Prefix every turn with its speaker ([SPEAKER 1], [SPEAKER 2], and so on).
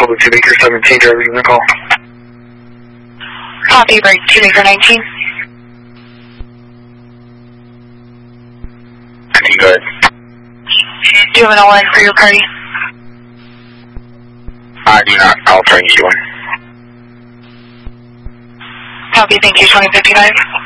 [SPEAKER 1] Public 2 Baker 17, driver, give me a call.
[SPEAKER 2] Copy, break 2 Baker 19.
[SPEAKER 1] Good.
[SPEAKER 2] Do you have an all-in for your party?
[SPEAKER 1] I do not. I'll try and get you one.
[SPEAKER 2] Copy, thank you, 2055.